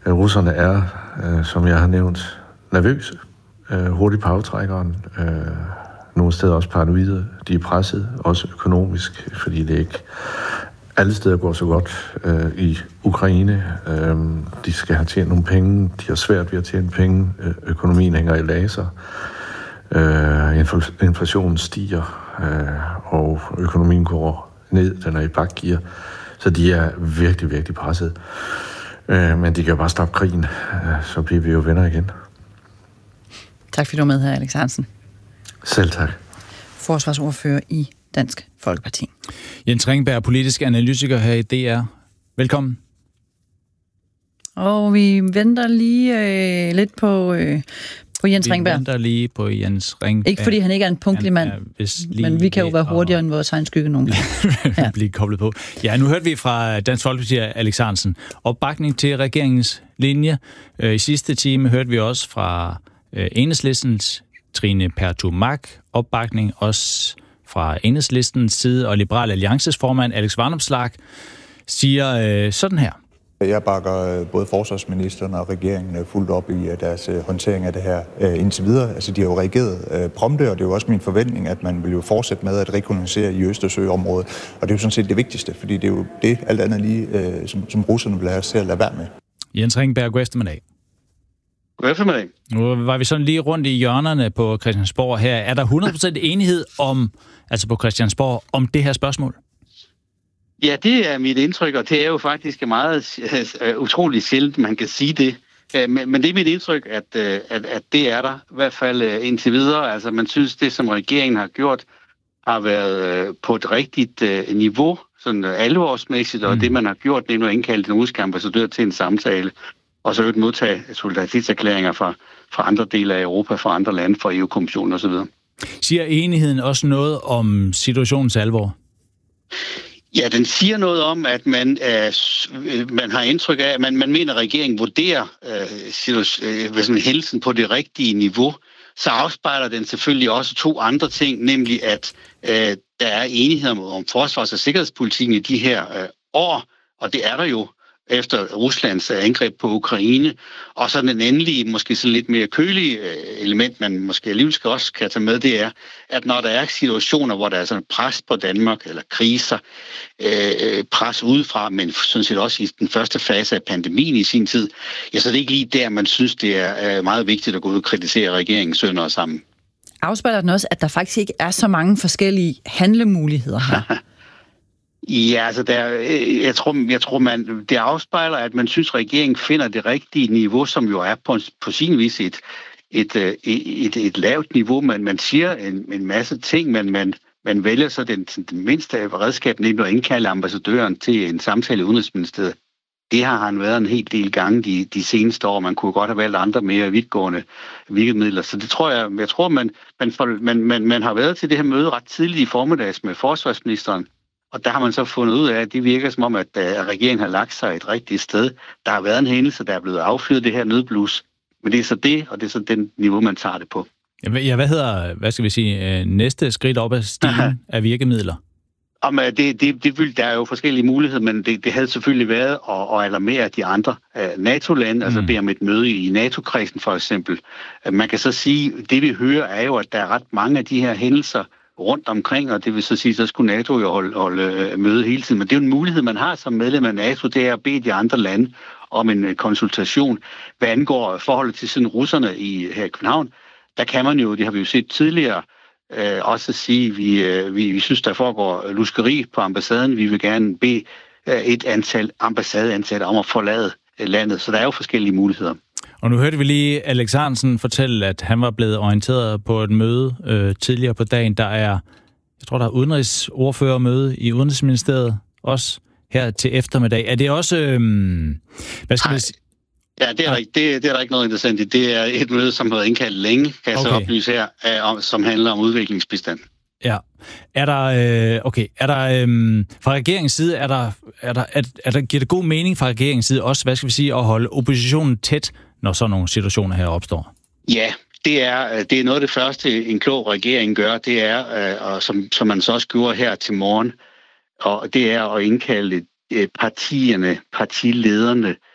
Russerne er, som jeg har nævnt, nervøse, hurtigt på aftrækkeren, nogle steder også paranoide. De er presset, også økonomisk, fordi det ikke alle steder går så godt i Ukraine. De skal have tjent nogle penge, de har svært ved at tjene penge, økonomien hænger i laser, inflationen stiger, og økonomien går ned, den er i bakgear, så de er virkelig, virkelig presset. Men de kan jo bare stoppe krigen, så bliver vi jo venner igen. Tak fordi du var med her, Alex Ahrendtsen. Selv tak. Forsvarsordfører i Dansk Folkeparti. Jens Ringberg, politisk analytiker her i DR. Velkommen. Og vi venter lige lidt på Jens Ringberg. Vi venter lige på Jens Ringberg. Ikke fordi han ikke er en punktlig mand, men vi kan jo være hurtigere end vores egen skygge nogle gange. Ja. Blive koblet på. Ja, nu hørte vi fra Dansk Folkeparti Alex Ahrendtsen opbakning til regeringens linje. I sidste time hørte vi også fra Enhedslistens Trine Pertou Mach opbakning, også fra Enhedslistens side, og Liberal Alliances formand Alex Vanopslagh siger sådan her. Jeg bakker både forsvarsministeren og regeringen fuldt op i deres håndtering af det her indtil videre. Altså, de har jo reageret prompte, og det er jo også min forventning, at man vil jo fortsætte med at rekognoscere i Østersøområdet. Og det er jo sådan set det vigtigste, fordi det er jo det, alt andet lige, som russerne vil have os til at lade være med. Jens Ringberg, god eftermiddag. God eftermiddag. Nu var vi sådan lige rundt i hjørnerne på Christiansborg her. Er der 100% enighed på Christiansborg om det her spørgsmål? Ja, det er mit indtryk, og det er jo faktisk meget utroligt sjældent, man kan sige det. Men det er mit indtryk, at det er der, i hvert fald indtil videre. Altså, man synes, det som regeringen har gjort, har været på et rigtigt niveau, sådan alvorsmæssigt, og det man har gjort, det er nu at indkalde den russiske ambassadør til en samtale, og så modtage solidaritetserklæringer fra andre dele af Europa, fra andre lande, fra EU-kommissionen osv. Siger enigheden også noget om situationens alvor? Ja, den siger noget om, at man har indtryk af, at man mener, at regeringen vurderer hændelsen på det rigtige niveau. Så afspejler den selvfølgelig også to andre ting, nemlig at der er enighed om forsvars- og sikkerhedspolitikken i de her år, og det er der jo efter Ruslands angreb på Ukraine. Og så den endelige, måske så lidt mere kølige element, man måske alligevel også kan tage med, det er, at når der er situationer, hvor der er sådan pres på Danmark, eller kriser, pres udefra, men sådan set også i den første fase af pandemien i sin tid, ja, så det er ikke lige der, man synes, det er meget vigtigt at gå ud og kritisere regeringen sønder og sammen. Afspejler den også, at der faktisk ikke er så mange forskellige handlemuligheder her? Ja, altså jeg tror det afspejler, at man synes, at regeringen finder det rigtige niveau, som jo er på sin vis et lavt niveau. Man siger en masse ting, men man vælger så den mindste redskab, nemlig at indkalde ambassadøren til en samtale i Udenrigsministeriet. Det har han været en hel del gange de seneste år. Man kunne godt have valgt andre mere vidtgående virkemidler. Så det tror jeg tror, man har været til det her møde ret tidligt i formiddags med forsvarsministeren. Og der har man så fundet ud af, at det virker som om, at regeringen har lagt sig et rigtigt sted. Der har været en hændelse, der er blevet affyret det her nødblus. Men det er så det, og det er så den niveau, man tager det på. Ja, hvad skal vi sige, næste skridt op ad stigen af virkemidler? Der er jo forskellige muligheder, men det havde selvfølgelig været at alarmere de andre NATO-lande, altså bede om et møde i NATO-kredsen for eksempel. Man kan så sige, det vi hører er jo, at der er ret mange af de her hændelser rundt omkring, og det vil så sige, så skulle NATO jo holde møde hele tiden. Men det er jo en mulighed, man har som medlem af NATO, det er at bede de andre lande om en konsultation. Hvad angår forholdet til sådan russerne her i København, der kan man jo, det har vi jo set tidligere, også sige, vi synes, der foregår luskeri på ambassaden. Vi vil gerne bede et antal ambassadeansatte om at forlade landet, så der er jo forskellige muligheder. Og nu hørte vi lige Alex Ahrendtsen fortælle, at han var blevet orienteret på et møde tidligere på dagen. Der er udenrigsordførermøde i Udenrigsministeriet, også her til eftermiddag. Er det også, hvad skal vi sige? Ja, det er der ikke noget interessant i. Det er et møde, som har været indkaldt længe, kan jeg så oplyse her, som handler om udviklingsbistand. Ja. Er der fra regeringens side, giver det god mening fra regeringens side også, hvad skal vi sige, at holde oppositionen tæt, når sådan nogle situationer her opstår? Ja, det er noget af det første, en klog regering gør, det er, og som man så også gjorde her til morgen, og det er at indkalde partilederne